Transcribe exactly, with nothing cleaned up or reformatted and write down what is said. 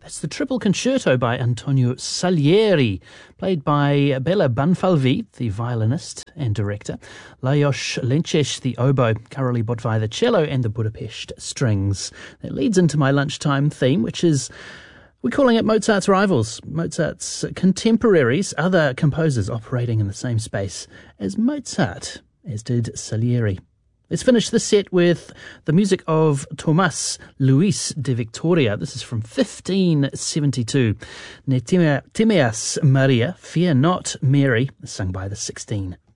It's the Triple Concerto by Antonio Salieri, played by Bela Banfalvi, the violinist and director, Lajos Lences, the oboe, Karoli Botvai, the cello, and the Budapest strings. That leads into my lunchtime theme, which is, we're calling it Mozart's rivals, Mozart's contemporaries, other composers operating in the same space as Mozart, as did Salieri. Let's finish this set with the music of Tomás Luis de Victoria. This is from fifteen seventy-two. Ne temeas, Maria, fear not, Mary, sung by the Sixteen.